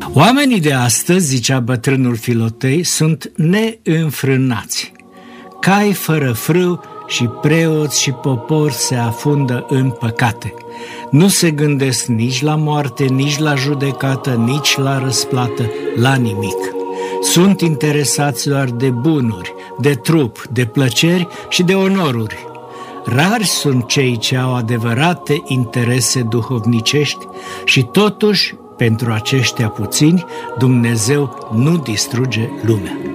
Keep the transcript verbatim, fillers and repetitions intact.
Oamenii de astăzi, zicea bătrânul Filotei, sunt neînfrânați. Cai fără frâu și preoți și popor se afundă în păcate. Nu se gândesc nici la moarte, nici la judecată, nici la răsplată, la nimic. Sunt interesați doar de bunuri, de trup, de plăceri și de onoruri. Rari sunt cei ce au adevărate interese duhovnicești și totuși, pentru aceștia puțini, Dumnezeu nu distruge lumea.